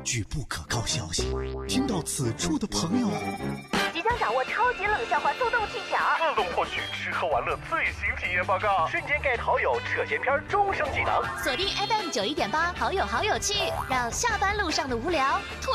据不可靠消息，听到此处的朋友， 即将掌握超级冷笑话速冻技巧， 自动获取吃喝玩乐最新体验报告，瞬间 get 好友扯闲篇终生技能。 锁定 FM 91.8，好友好有趣，让下班路上的无聊退。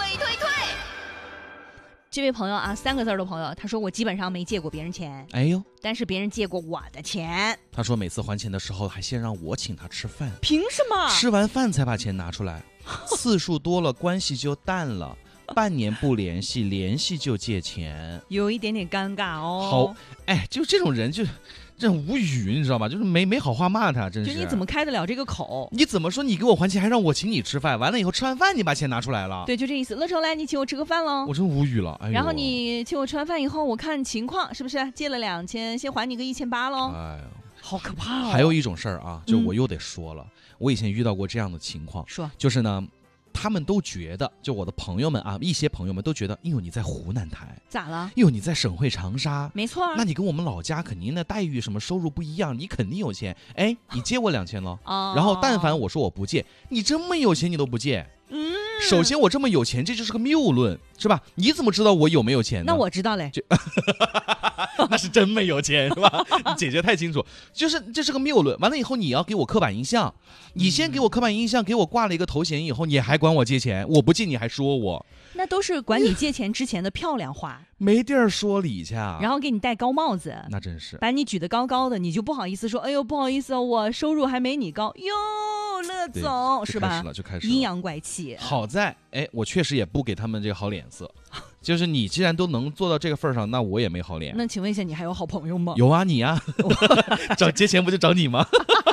这位朋友啊，3个字的朋友，他说我基本上没借过别人钱， 哎呦， 但是别人借过我的钱。 他说每次还钱的时候还先让我请他吃饭， 凭什么？ 吃完饭才把钱拿出来，次数多了关系就淡了，半年不联系，联系就借钱， 有一点点尴尬哦。 好，哎，就这种人就这无语，你知道吗？就是没好话骂他，真是。 就你怎么开得了这个口？ 你怎么说你给我还钱，还让我请你吃饭？完了以后吃完饭你把钱拿出来了？ 对，就这意思。乐成来，你请我吃个饭喽。 我真无语了。哎呦， 然后你请我吃完饭以后，我看情况是不是借了2000，先还你个1800喽？ 哎呦， 好可怕哦！ 还有一种事儿啊，就我又得说了，我以前遇到过这样的情况， 说就是呢。他们都觉得，就我的朋友们啊，一些朋友们都觉得，哎呦你在湖南台咋了？ 哎呦你在省会长沙， 没错啊， 那你跟我们老家肯定的待遇什么收入不一样，你肯定有钱。哎，你借我2000了，然后但凡我说我不借，你这么有钱你都不借。首先我这么有钱，这就是个谬论，是吧？你怎么知道我有没有钱呢？ 那我知道嘞， 那是真没有钱，是吧？你姐姐太清楚，就是这是个谬论。完了以后你要给我刻板印象，你先给我刻板印象，给我挂了一个头衔以后，你还管我借钱，我不借你还说我， 那都是管你借钱之前的漂亮话， 没地儿说理去啊。 然后给你戴高帽子， 那真是把你举得高高的，你就不好意思说，哎呦不好意思，我收入还没你高哟，乐总是吧？ 就开始了， 阴阳怪气。 好在哎，我确实也不给他们这个好脸色。就是你既然都能做到这个份上，那我也没好脸。 那请问一下，你还有好朋友吗？ 有啊，你啊，找借钱不就找你吗？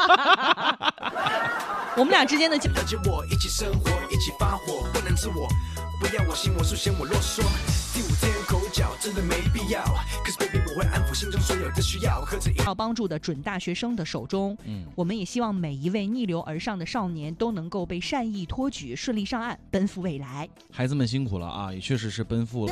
我们俩之间的了解我，一起生活，一起发火，不能自我，不要我行我素，嫌我啰嗦。第5天口角真的没必要，可是 baby 我会安抚心中所有的需要，喝着要帮助的准大学生的手中，我们也希望每一位逆流而上的少年都能够被善意托举，顺利上岸，奔赴未来。 孩子们辛苦了啊，也确实是奔赴了。